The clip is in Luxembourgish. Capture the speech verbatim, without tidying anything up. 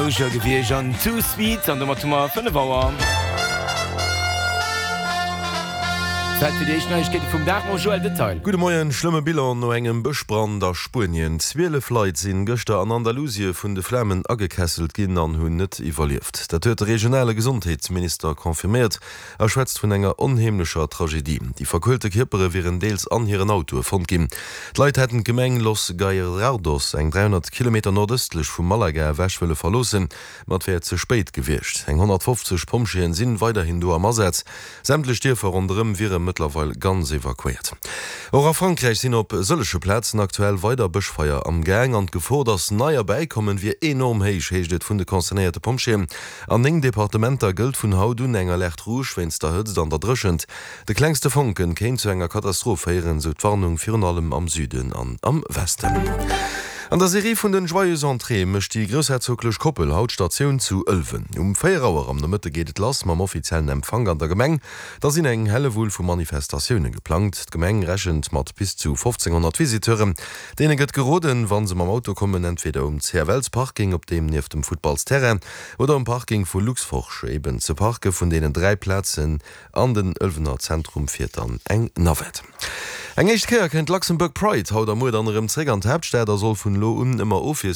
Gewir an Two Speed an der Matmmer vun de Bauer. vum Dach Joel Detail. Gute Moien schlimme Bilder no engem Bëchbrand der Spien. Zwiele Fleit sinn Göchter an Andalusie vun de Flämmen agekesselt ginn an hunn net evaluiert. Dat huet der regionale Gesundheitsminister konfirmiert, er schwätzt vun enger onheimlecher Tragedie. Die verkulte Kippere wären deels an hireieren Auto von gin. D'Leit hätten Gemeng Los Gallardos eng dreihundert Kilometer nordöstlich vum Malaga wäschwelle verlossen, mat wär ze spéit gewircht. Eng hundertfünfzig Pomschien sinn weiterhin do am Ersatz. Sämtle Stierfer runm wäre mittlerweile ganz evakuiert. Auch a Frankreich sind op sëllesche Plätzen aktuell weiter Bëchfeier am Gang an gefo, dass neier beikommen wie enorm heich heeschtet vun de konzernierte Pomschiem. An eng Departementer gilt vun Haudun enger Lächt Rouge, wenns der Hütz an der drschend. De klengste Funken kéint zu enger Katastrophéieren so d'Warnung virn allem am Süden an am Westen. An der Serie vun den Joyeux Entrée mecht die grösherzoglech Koppel haut Stationun zu Ölwen. Um Féierauer am der Mëtte geht et lass mam offiziellen Empfang an der Gemeng, da sinn eng helle Wuul vu Manifestationioune geplant. D'Gemeng rächend mat bis zu fünfzehnhundert Visiteuren. Dene gëtt geroden, wann se am Auto kommen entweder um Zerwelsparking op dem nief dem Footballsterrain oder um Parking vu Luxforsch eben ze Parke vun denen drei Plätzen an den Ölwener Zentrum fir an eng Nawet. Eng Eichtkeer kennt Luxemburg Pride haut der Mo anderem Träger an Herbstäder soll vun Lo un immer offies